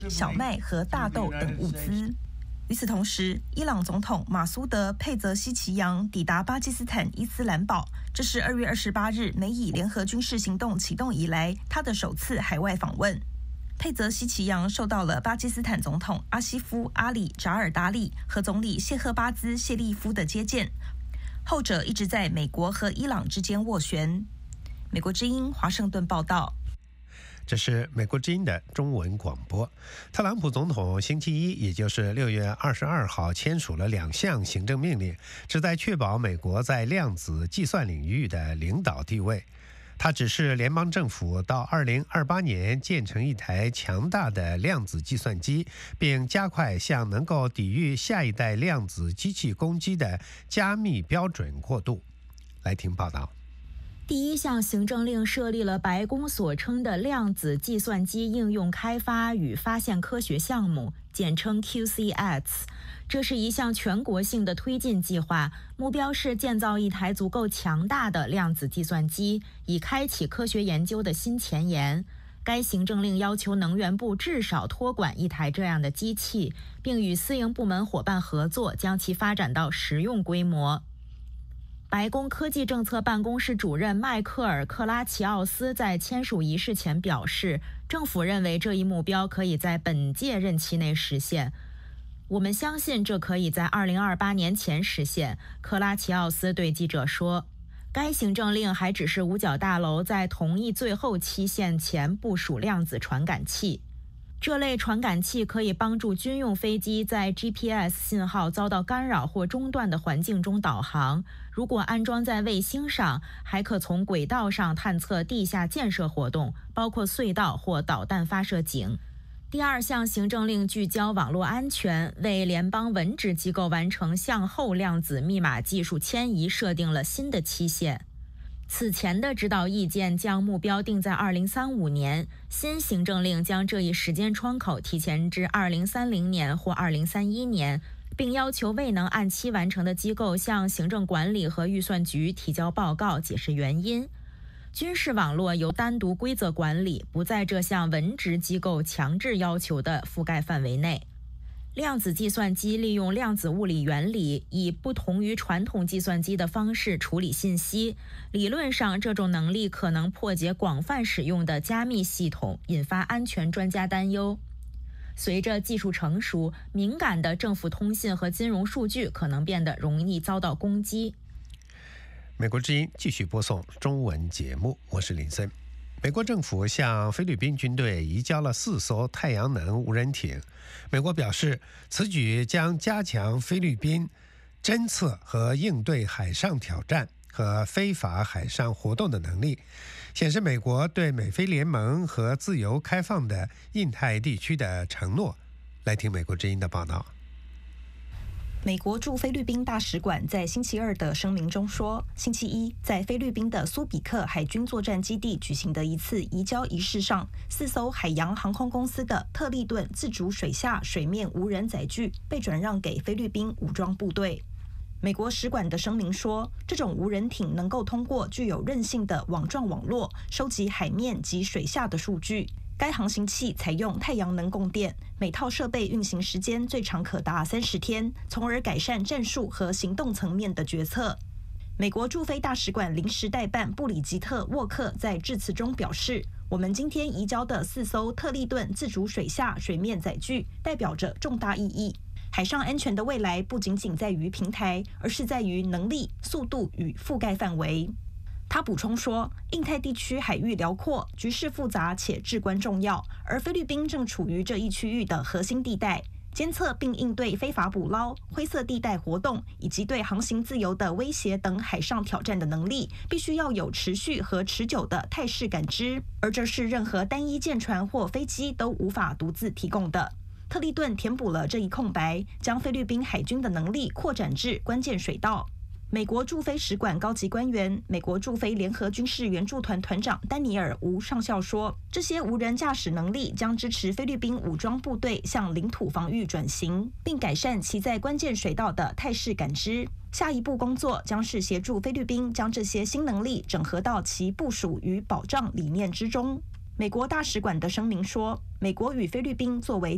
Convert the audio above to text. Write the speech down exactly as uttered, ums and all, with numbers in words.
小麦和大豆等物资。与此同时，伊朗总统马苏德·佩泽西奇扬抵达巴基斯坦伊斯兰堡，这是二月二十八日美以联合军事行动启动以来他的首次海外访问。佩泽西奇扬受到了巴基斯坦总统阿西夫·阿里·扎尔达利和总理谢赫巴兹·谢利夫的接见，后者一直在美国和伊朗之间斡旋。美国之音华盛顿报道。 这是美国之音的中文广播。特朗普总统星期一，也就是六月二十二号签署了两项行政命令，旨在确保美国在量子计算领域的领导地位。他指示联邦政府到二零二八年建成一台强大的量子计算机，并加快向能够抵御下一代量子机器攻击的加密标准过渡。来听报道。 第一项行政令设立了白宫所称的量子计算机应用开发与发现科学项目，简称 Q C X。 这是一项全国性的推进计划，目标是建造一台足够强大的量子计算机，以开启科学研究的新前沿。该行政令要求能源部至少托管一台这样的机器，并与私营部门伙伴合作，将其发展到实用规模。白宫科技政策办公室主任迈克尔·克拉奇奥斯在签署仪式前表示，政府认为这一目标可以在本届任期内实现。我们相信这可以在二零二八年前实现，克拉奇奥斯对记者说。该行政令还指示五角大楼在同一最后期限前部署量子传感器。这类传感器可以帮助军用飞机在 G P S 信号遭到干扰或中断的环境中导航。如果安装在卫星上，还可从轨道上探测地下建设活动，包括隧道或导弹发射井。第二项行政令聚焦网络安全，为联邦文职机构完成向后量子密码技术迁移设定了新的期限。此前的指导意见将目标定在二零三五年，新行政令将这一时间窗口提前至二零三零年或二零三一年，并要求未能按期完成的机构向行政管理和预算局提交报告，解释原因。军事网络由单独规则管理，不在这项文职机构强制要求的覆盖范围内。量子计算机利用量子物理原理，以不同于传统计算机的方式处理信息。理论上，这种能力可能破解广泛使用的加密系统，引发安全专家担忧。随着技术成熟，敏感的政府通信和金融数据可能变得容易遭到攻击。 美国之音继续播送中文节目，我是林森。美国政府向菲律宾军队移交了四艘太阳能无人艇。美国表示，此举将加强菲律宾侦测和应对海上挑战和非法海上活动的能力，显示美国对美菲联盟和自由开放的印太地区的承诺。来听美国之音的报道。 美国驻菲律宾大使馆在星期二的声明中说，星期一在菲律宾的苏比克海军作战基地举行的一次移交仪式上，四艘海洋航空公司的特利顿自主水下水面无人载具被转让给菲律宾武装部队。美国使馆的声明说，这种无人艇能够通过具有韧性的网状网络收集海面及水下的数据。该航行器采用太阳能供电，每套设备运行时间最长可达三十天，从而改善战术和行动层面的决策。美国驻菲大使馆临时代办布里吉特·沃克在致辞中表示，我们今天移交的四艘特利顿自主水下水面载具代表着重大意义。海上安全的未来不仅仅在于平台，而是在于能力、速度与覆盖范围。他补充说，印太地区海域辽阔，局势复杂且至关重要，而菲律宾正处于这一区域的核心地带。监测并应对非法捕捞、灰色地带活动以及对航行自由的威胁等海上挑战的能力，必须要有持续和持久的态势感知，而这是任何单一舰船或飞机都无法独自提供的。特利顿填补了这一空白，将菲律宾海军的能力扩展至关键水道。美国驻菲使馆高级官员、美国驻菲联合军事援助团团长丹尼尔·吴上校说，这些无人驾驶能力将支持菲律宾武装部队向领土防御转型，并改善其在关键水道的态势感知。下一步工作将是协助菲律宾将这些新能力整合到其部署与保障理念之中。美国大使馆的声明说，美国与菲律宾作为